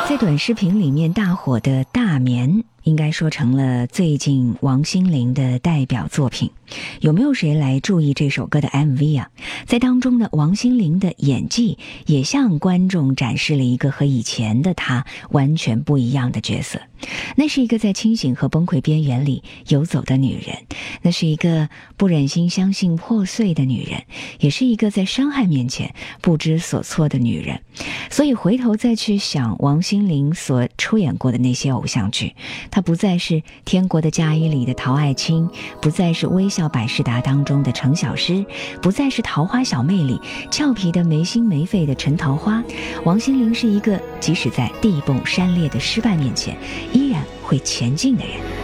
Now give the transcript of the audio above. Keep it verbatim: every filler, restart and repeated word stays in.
在短视频里面大火的大眠，应该说成了最近王心凌的代表作品。有没有谁来注意这首歌的 M V 啊？在当中的王心凌的演技也向观众展示了一个和以前的她完全不一样的角色。那是一个在清醒和崩溃边缘里游走的女人，那是一个不忍心相信破碎的女人，也是一个在伤害面前不知所措的女人。所以回头再去想王心凌所出演过的那些偶像剧，她不再是《天国的嫁衣》里的陶爱卿，不再是《微笑百事达》当中的程小诗，不再是《桃花小妹》里俏皮的没心没肺的陈桃花。王心凌是一个即使在地崩山裂的失败面前依然会前进的人。